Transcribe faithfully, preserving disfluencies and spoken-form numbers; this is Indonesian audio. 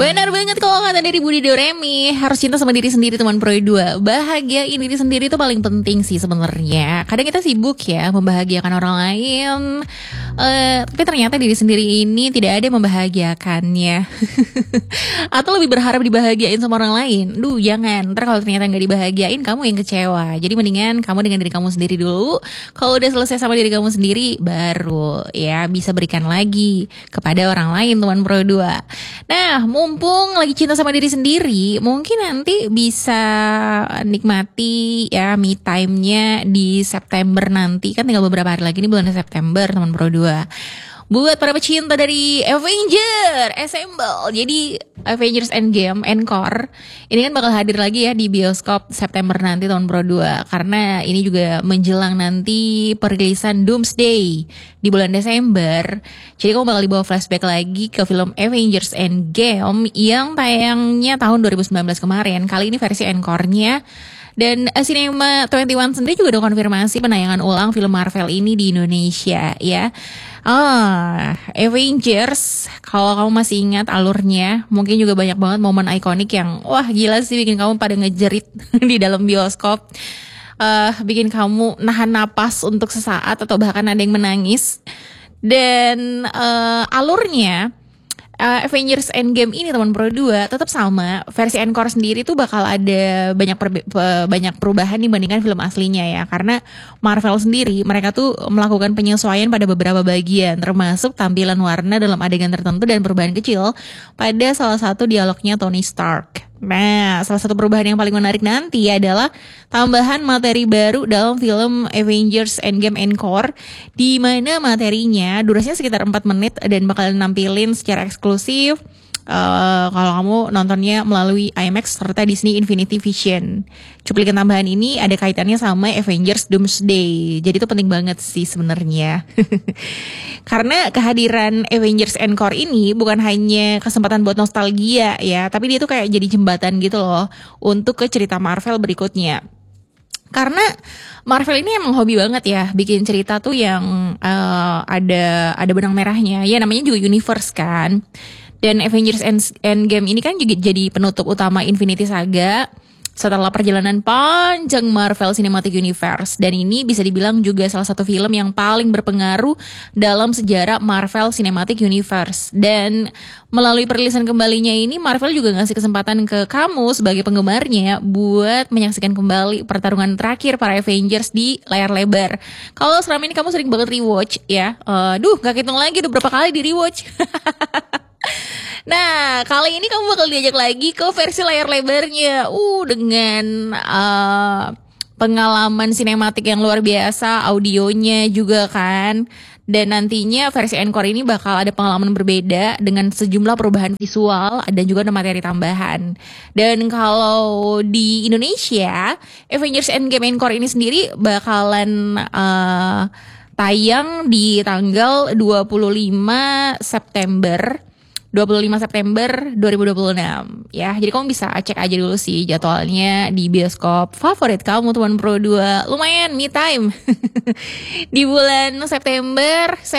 Benar banget kalau kata dari Budi Doremi, harus cinta sama diri sendiri teman Pro dua. Bahagiain diri sendiri itu paling penting sih sebenarnya. Kadang kita sibuk ya membahagiakan orang lain, uh, tapi ternyata diri sendiri ini tidak ada yang membahagiakannya. Atau lebih berharap dibahagiain sama orang lain. Duh jangan, ntar kalau ternyata gak dibahagiain kamu yang kecewa. Jadi mendingan kamu dengan diri kamu sendiri dulu. Kalau udah selesai sama diri kamu sendiri, baru ya bisa berikan lagi kepada orang lain teman Pro dua. Nah, mumpung lagi cinta sama diri sendiri, mungkin nanti bisa nikmati ya me time-nya di September nanti. Kan tinggal beberapa hari lagi nih bulan September teman Pro dua. Buat para pecinta dari Avengers Assemble. Jadi Avengers Endgame Encore ini kan bakal hadir lagi ya di bioskop September nanti tahun Pro dua. Karena ini juga menjelang nanti perilisan Doomsday di bulan Desember. Jadi kamu bakal dibawa flashback lagi ke film Avengers Endgame yang tayangnya tahun dua ribu sembilan belas kemarin. Kali ini versi encore-nya. Dan uh, Cinema dua puluh satu sendiri juga udah konfirmasi penayangan ulang film Marvel ini di Indonesia ya. Ah, Avengers, kalau kamu masih ingat alurnya, mungkin juga banyak banget momen ikonik yang wah gila sih bikin kamu pada ngejerit di dalam bioskop. Uh, bikin kamu nahan napas untuk sesaat atau bahkan ada yang menangis. Dan uh, alurnya Uh, Avengers Endgame ini teman Pro dua tetap sama. Versi encore sendiri tuh bakal ada banyak perbe- banyak perubahan dibandingkan film aslinya ya. Karena Marvel sendiri mereka tuh melakukan penyesuaian pada beberapa bagian, termasuk tampilan warna dalam adegan tertentu dan perubahan kecil pada salah satu dialognya Tony Stark. Nah, salah satu perubahan yang paling menarik nanti adalah tambahan materi baru dalam film Avengers Endgame Encore, di mana materinya durasinya sekitar empat menit dan bakal nampilin secara eksklusif uh, kalau kamu nontonnya melalui IMAX serta Disney Infinity Vision. Cuplikan tambahan ini ada kaitannya sama Avengers Doomsday. Jadi itu penting banget sih sebenarnya. Karena kehadiran Avengers Encore ini bukan hanya kesempatan buat nostalgia ya, tapi dia tuh kayak jadi jembatan gitu loh untuk ke cerita Marvel berikutnya. Karena Marvel ini emang hobi banget ya bikin cerita tuh yang uh, ada ada benang merahnya. Ya namanya juga universe kan. Dan Avengers Endgame ini kan juga jadi penutup utama Infinity Saga setelah perjalanan panjang Marvel Cinematic Universe. Dan ini bisa dibilang juga salah satu film yang paling berpengaruh dalam sejarah Marvel Cinematic Universe. Dan melalui perilisan kembalinya ini, Marvel juga ngasih kesempatan ke kamu sebagai penggemarnya buat menyaksikan kembali pertarungan terakhir para Avengers di layar lebar. Kalau selama ini kamu sering banget rewatch ya, uh, duh gak hitung lagi udah berapa kali di rewatch. Nah, kali ini kamu bakal diajak lagi ke versi layar lebarnya. Uh, dengan uh, pengalaman sinematik yang luar biasa, audionya juga kan. Dan nantinya versi encore ini bakal ada pengalaman berbeda dengan sejumlah perubahan visual dan juga ada materi tambahan. Dan kalau di Indonesia, Avengers Endgame Encore ini sendiri bakalan uh, tayang di tanggal dua puluh lima September dua puluh lima September dua ribu dua puluh enam ya. Jadi kamu bisa cek aja dulu sih jadwalnya di bioskop favorit kamu teman Pro dua. Lumayan me time di bulan September.